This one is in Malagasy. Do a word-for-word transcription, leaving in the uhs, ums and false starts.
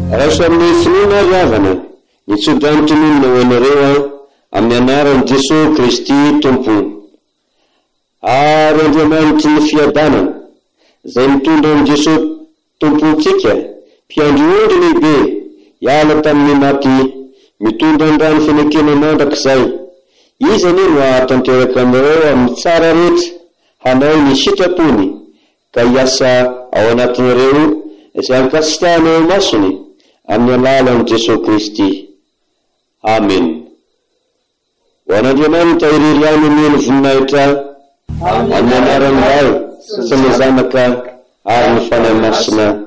raso amin'ny finoana ary havana nitsodraniton'olona ho anareo amin'ny anaran'i Jesosy Kristy Tompo. Ary Andriamanitry ny fiadanana izay mitondra an'i Jesosy Tompontsika mpiandry ondry lehibe hiala tamin'ny maty, mitondra ny rano fenekena mandrakizay. Izy anie no hahatanteraka anareo amin'ny tsara rehetra hanao ny sitrapony ka hiasa ao anatinareo izay ankasitrahanao masony amin'ny alalan'i Jesosy Kristy. Amen. Ho an'Andriamanitra irery ihany omeny voninahitra amin'ny anaran'ny Ray sy ny Zanaka ary ny fanahy masina.